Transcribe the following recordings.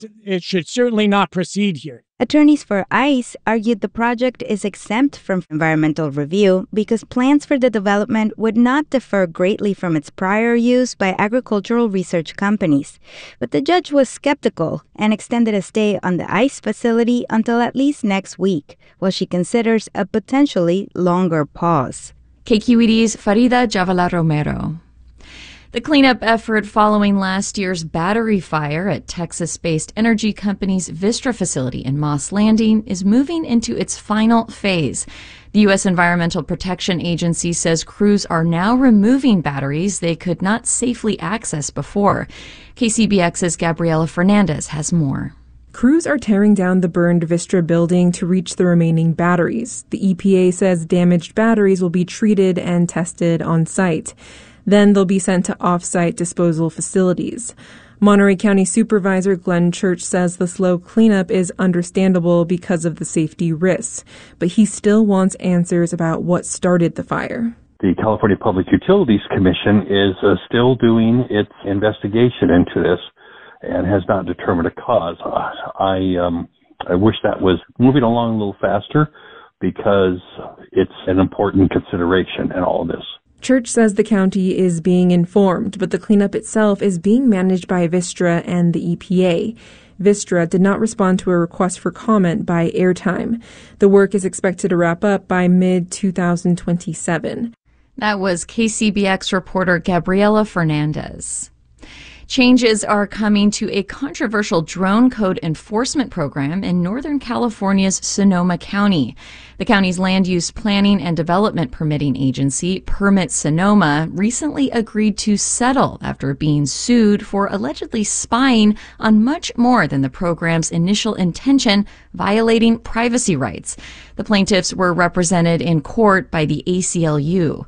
it should certainly not proceed here. Attorneys for ICE argued the project is exempt from environmental review because plans for the development would not differ greatly from its prior use by agricultural research companies. But the judge was skeptical and extended a stay on the ICE facility until at least next week, while she considers a potentially longer pause. KQED's Farida Javala Romero. The cleanup effort following last year's battery fire at Texas-based energy company's Vistra facility in Moss Landing is moving into its final phase. The U.S. Environmental Protection Agency says crews are now removing batteries they could not safely access before. KCBX's Gabriela Fernandez has more. Crews are tearing down the burned Vistra building to reach the remaining batteries. The EPA says damaged batteries will be treated and tested on site. Then they'll be sent to off-site disposal facilities. Monterey County Supervisor Glenn Church says the slow cleanup is understandable because of the safety risks, but he still wants answers about what started the fire. The California Public Utilities Commission is still doing its investigation into this and has not determined a cause. I wish that was moving along a little faster because it's an important consideration in all of this. Church says the county is being informed, but the cleanup itself is being managed by Vistra and the EPA. Vistra did not respond to a request for comment by Airtime. The work is expected to wrap up by mid-2027. That was KCBX reporter Gabriela Fernandez. Changes are coming to a controversial drone code enforcement program in Northern California's Sonoma County. The county's land use planning and development permitting agency, Permit Sonoma, recently agreed to settle after being sued for allegedly spying on much more than the program's initial intention, violating privacy rights. The plaintiffs were represented in court by the ACLU.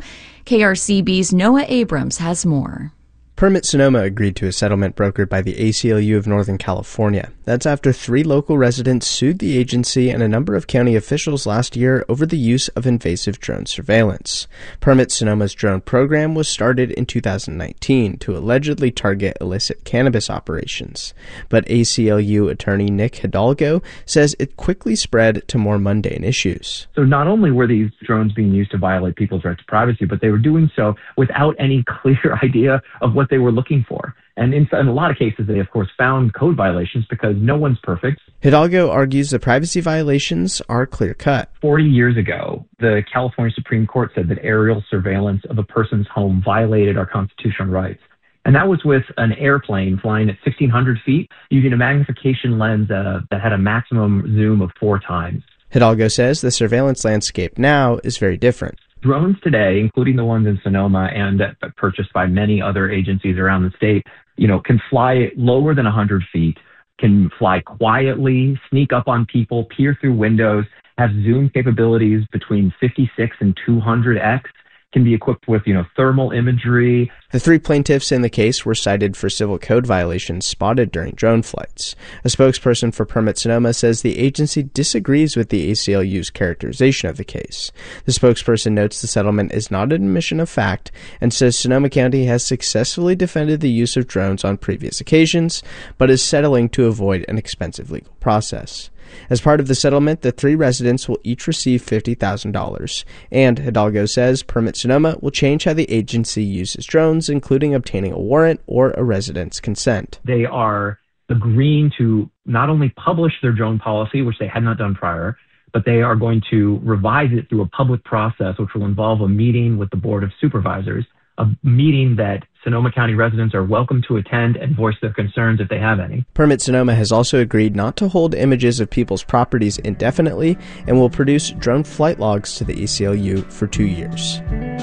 KRCB's Noah Abrams has more. Permit Sonoma agreed to a settlement brokered by the ACLU of Northern California. That's after 3 local residents sued the agency and a number of county officials last year over the use of invasive drone surveillance. Permit Sonoma's drone program was started in 2019 to allegedly target illicit cannabis operations. But ACLU attorney Nick Hidalgo says it quickly spread to more mundane issues. So not only were these drones being used to violate people's right to privacy, but they were doing so without any clear idea of what they were looking for. And in a lot of cases, they, of course, found code violations because no one's perfect. Hidalgo argues the privacy violations are clear-cut. 40 years ago, the California Supreme Court said that aerial surveillance of a person's home violated our constitutional rights. And that was with an airplane flying at 1,600 feet using a magnification lens that had a maximum zoom of 4 times. Hidalgo says the surveillance landscape now is very different. Drones today, including the ones in Sonoma and purchased by many other agencies around the state, can fly lower than 100 feet, can fly quietly, sneak up on people, peer through windows, have zoom capabilities between 56 and 200x, can be equipped with, thermal imagery. The 3 plaintiffs in the case were cited for civil code violations spotted during drone flights. A spokesperson for Permit Sonoma says the agency disagrees with the ACLU's characterization of the case. The spokesperson notes the settlement is not an admission of fact and says Sonoma County has successfully defended the use of drones on previous occasions, but is settling to avoid an expensive legal process. As part of the settlement, the 3 residents will each receive $50,000. And Hidalgo says Permit Sonoma will change how the agency uses drones, including obtaining a warrant or a resident's consent. They are agreeing to not only publish their drone policy, which they had not done prior, but they are going to revise it through a public process, which will involve a meeting with the Board of Supervisors, a meeting that Sonoma County residents are welcome to attend and voice their concerns if they have any. Permit Sonoma has also agreed not to hold images of people's properties indefinitely and will produce drone flight logs to the ACLU for 2 years.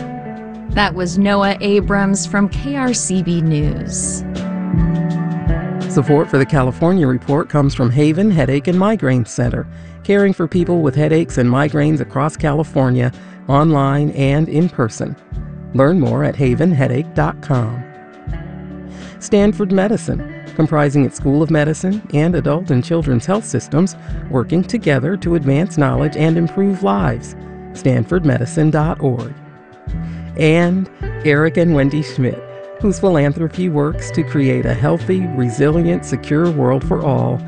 That was Noah Abrams from KRCB News. Support for the California Report comes from Haven Headache and Migraine Center, caring for people with headaches and migraines across California, online and in person. Learn more at havenheadache.com. Stanford Medicine, comprising its School of Medicine and adult and children's health systems, working together to advance knowledge and improve lives. StanfordMedicine.org. And Eric and Wendy Schmidt, whose philanthropy works to create a healthy, resilient, secure world for all,